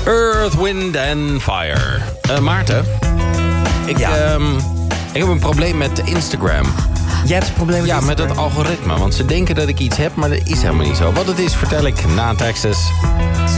Earth, Wind and Fire. Maarten, ik heb een probleem met Instagram. Jij hebt een probleem met Instagram? Met het algoritme. Want ze denken dat ik iets heb, maar dat is helemaal niet zo. Wat het is, vertel ik na Texas.